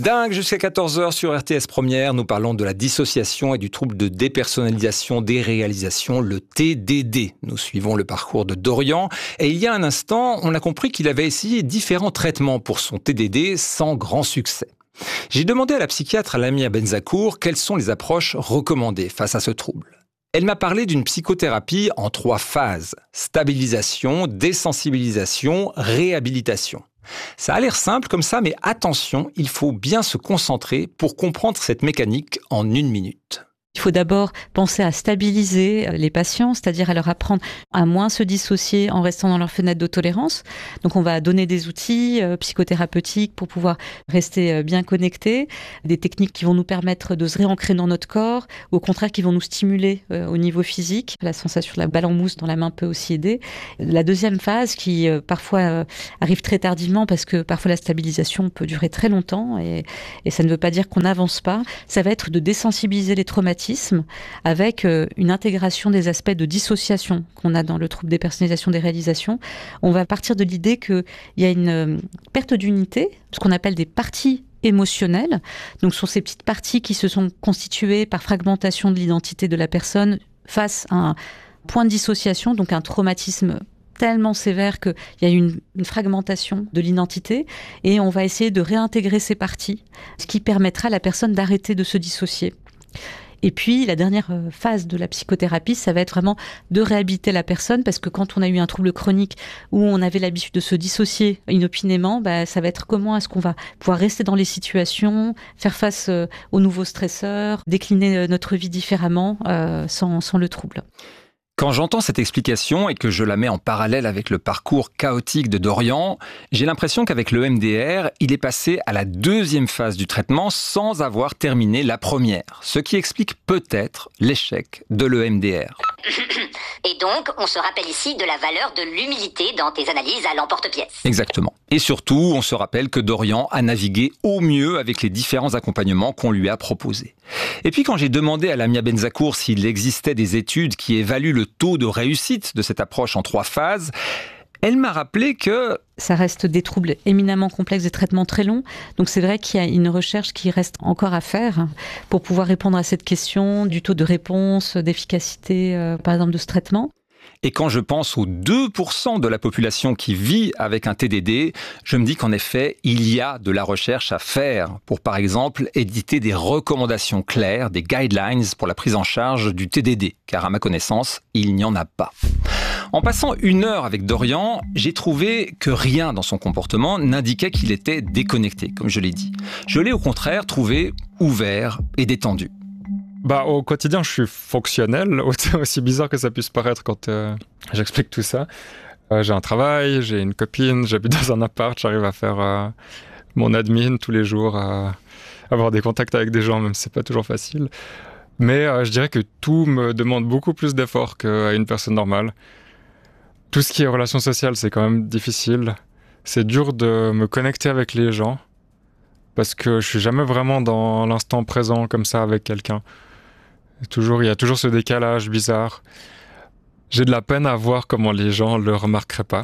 Dingue jusqu'à 14 h sur RTS Première. Nous parlons de la dissociation et du trouble de dépersonnalisation des réalisations, le TDD. Nous suivons le parcours de Dorian. Et il y a un instant, on a compris qu'il avait essayé différents traitements pour son TDD sans grand succès. J'ai demandé à la psychiatre Lamia Benzakour quelles sont les approches recommandées face à ce trouble. Elle m'a parlé d'une psychothérapie en 3 phases. Stabilisation, désensibilisation, réhabilitation. Ça a l'air simple comme ça, mais attention, il faut bien se concentrer pour comprendre cette mécanique en 1 minute. Il faut d'abord penser à stabiliser les patients, c'est-à-dire à leur apprendre à moins se dissocier en restant dans leur fenêtre de tolérance. Donc on va donner des outils psychothérapeutiques pour pouvoir rester bien connectés, des techniques qui vont nous permettre de se réancrer dans notre corps, ou au contraire qui vont nous stimuler au niveau physique. La sensation de la balle en mousse dans la main peut aussi aider. La deuxième phase qui parfois arrive très tardivement parce que parfois la stabilisation peut durer très longtemps et ça ne veut pas dire qu'on n'avance pas, ça va être de désensibiliser les traumatismes avec une intégration des aspects de dissociation qu'on a dans le trouble dépersonnalisation des réalisations. On va partir de l'idée qu'il y a une perte d'unité, ce qu'on appelle des parties émotionnelles. Donc, ce sont ces petites parties qui se sont constituées par fragmentation de l'identité de la personne face à un point de dissociation, donc un traumatisme tellement sévère qu'il y a une fragmentation de l'identité et on va essayer de réintégrer ces parties, ce qui permettra à la personne d'arrêter de se dissocier. Et puis, la dernière phase de la psychothérapie, ça va être vraiment de réhabiliter la personne parce que quand on a eu un trouble chronique où on avait l'habitude de se dissocier inopinément, ça va être comment est-ce qu'on va pouvoir rester dans les situations, faire face aux nouveaux stresseurs, décliner notre vie différemment sans le trouble. Quand j'entends cette explication et que je la mets en parallèle avec le parcours chaotique de Dorian, j'ai l'impression qu'avec le MDR, il est passé à la 2e phase du traitement sans avoir terminé la première. Ce qui explique peut-être l'échec de l'EMDR. Et donc, on se rappelle ici de la valeur de l'humilité dans tes analyses à l'emporte-pièce. Exactement. Et surtout, on se rappelle que Dorian a navigué au mieux avec les différents accompagnements qu'on lui a proposés. Et puis quand j'ai demandé à Lamia Benzakour s'il existait des études qui évaluent le taux de réussite de cette approche en 3 phases, elle m'a rappelé que ça reste des troubles éminemment complexes, des traitements très longs. Donc c'est vrai qu'il y a une recherche qui reste encore à faire pour pouvoir répondre à cette question du taux de réponse, d'efficacité, par exemple, de ce traitement. Et quand je pense aux 2% de la population qui vit avec un TDD, je me dis qu'en effet, il y a de la recherche à faire pour, par exemple, éditer des recommandations claires, des guidelines pour la prise en charge du TDD, car à ma connaissance, il n'y en a pas. En passant 1 heure avec Dorian, j'ai trouvé que rien dans son comportement n'indiquait qu'il était déconnecté, comme je l'ai dit. Je l'ai au contraire trouvé ouvert et détendu. Au quotidien, je suis fonctionnel, aussi bizarre que ça puisse paraître quand j'explique tout ça. J'ai un travail, j'ai une copine, j'habite dans un appart, j'arrive à faire mon admin tous les jours, à avoir des contacts avec des gens, même si c'est pas toujours facile. Mais je dirais que tout me demande beaucoup plus d'efforts qu'à une personne normale. Tout ce qui est relations sociales, c'est quand même difficile. C'est dur de me connecter avec les gens parce que je suis jamais vraiment dans l'instant présent comme ça avec quelqu'un. Il y a toujours ce décalage bizarre. J'ai de la peine à voir comment les gens le remarqueraient pas.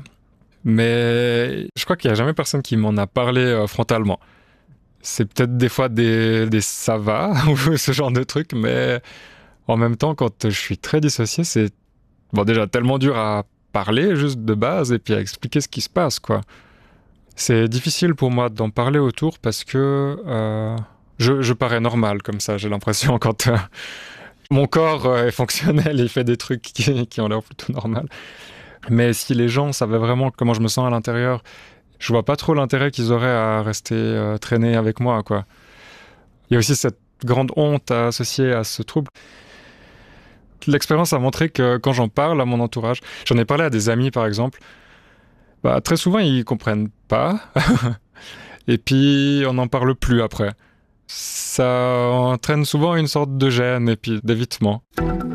Mais je crois qu'il n'y a jamais personne qui m'en a parlé frontalement. C'est peut-être des fois des ça va ou ce genre de trucs, mais en même temps, quand je suis très dissocié, c'est déjà tellement dur à parler juste de base et puis à expliquer ce qui se passe, quoi. C'est difficile pour moi d'en parler autour parce que je parais normal comme ça, j'ai l'impression, quand mon corps est fonctionnel, il fait des trucs qui ont l'air plutôt normal. Mais si les gens savaient vraiment comment je me sens à l'intérieur, je vois pas trop l'intérêt qu'ils auraient à rester traîner avec moi, quoi. Il y a aussi cette grande honte associée à ce trouble. L'expérience a montré que quand j'en parle à mon entourage, j'en ai parlé à des amis par exemple, très souvent ils comprennent pas et puis on n'en parle plus après. Ça entraîne souvent une sorte de gêne et puis d'évitement.